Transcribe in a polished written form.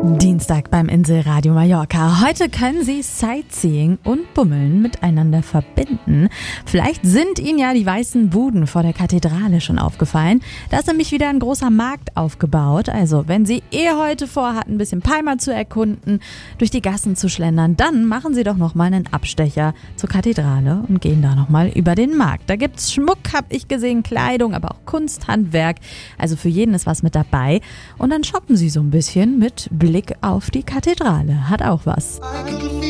Dienstag beim Inselradio Mallorca. Heute können Sie Sightseeing und Bummeln miteinander verbinden. Vielleicht sind Ihnen ja die weißen Buden vor der Kathedrale schon aufgefallen. Da ist nämlich wieder ein großer Markt aufgebaut. Also wenn Sie heute vorhatten, ein bisschen Palma zu erkunden, durch die Gassen zu schlendern, dann machen Sie doch nochmal einen Abstecher zur Kathedrale und gehen da nochmal über den Markt. Da gibt's Schmuck, habe ich gesehen, Kleidung, aber auch Kunst, Handwerk. Also für jeden ist was mit dabei. Und dann shoppen Sie so ein bisschen mit Blick auf die Kathedrale. Hat auch was.